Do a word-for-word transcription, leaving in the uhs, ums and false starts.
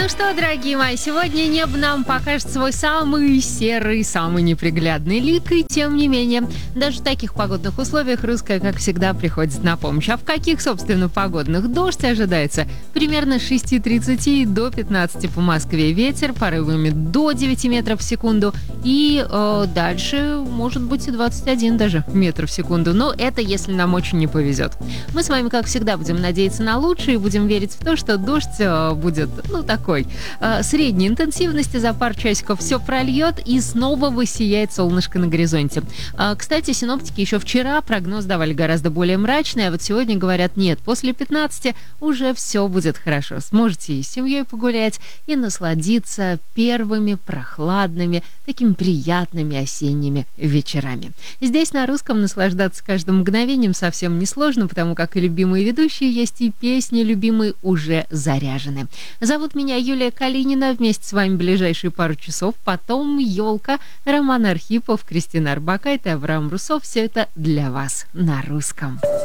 Ну что, дорогие мои, сегодня небо нам покажет свой самый серый, самый неприглядный лик, и тем не менее, даже в таких погодных условиях русская, как всегда, приходит на помощь. А в каких, собственно, погодных? Дождь ожидается примерно с шести тридцати до пятнадцати по Москве. Ветер порывами до девяти метров в секунду, и э, дальше может быть и двадцать один даже метров в секунду. Но это если нам очень не повезет. Мы с вами, как всегда, будем надеяться на лучшее и будем верить в то, что дождь э, будет, ну, такой э, средней интенсивности, за пару часиков все прольет и снова высияет солнышко на горизонте. Э, кстати, синоптики еще вчера прогноз давали гораздо более мрачный, а вот сегодня говорят, нет, после пятнадцати уже все будет хорошо. Сможете и с семьей погулять, и насладиться первыми прохладными, такими приятными осенними вечерами. Здесь на русском наслаждаться каждым мгновением совсем несложно, потому как и любимые ведущие есть, и песни любимые уже заряжены. Зовут меня Юлия Калинина. Вместе с вами ближайшие пару часов. Потом «Елка», Роман Архипов, Кристина Орбакайте, Авраам Русов. Все это для вас на русском.